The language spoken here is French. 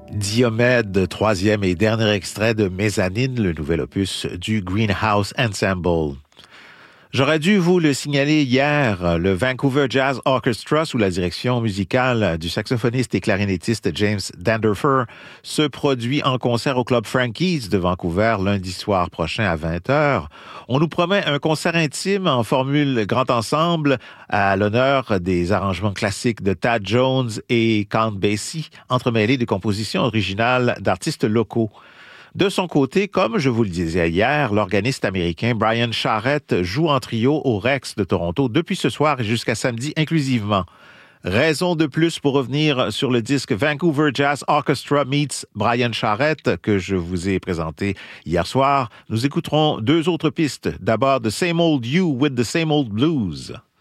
Diomède, troisième et dernier extrait de Mezzanine, le nouvel opus du Greenhouse Ensemble. J'aurais dû vous le signaler hier, le Vancouver Jazz Orchestra, sous la direction musicale du saxophoniste et clarinettiste James Danderfer, se produit en concert au Club Frankie's de Vancouver lundi soir prochain à 20h. On nous promet un concert intime en formule grand ensemble à l'honneur des arrangements classiques de Thad Jones et Count Basie, entremêlés de compositions originales d'artistes locaux. De son côté, comme je vous le disais hier, l'organiste américain Brian Charrette joue en trio au Rex de Toronto depuis ce soir et jusqu'à samedi inclusivement. Raison de plus pour revenir sur le disque Vancouver Jazz Orchestra meets Brian Charrette que je vous ai présenté hier soir. Nous écouterons deux autres pistes. D'abord, The Same Old You with the Same Old Blues.